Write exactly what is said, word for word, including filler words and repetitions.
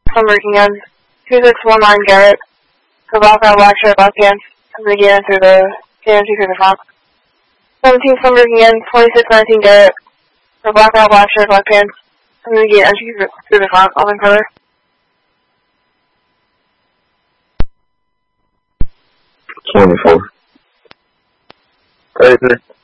From working on two six one nine Garrett. For black out black shirt, black pants. Coming again through the K M C through the front. seventeen from working in twenty-six nineteen Garrett. For black out black shirt, black pants. Coming again through the front. All in color. twenty-four. thirty-three.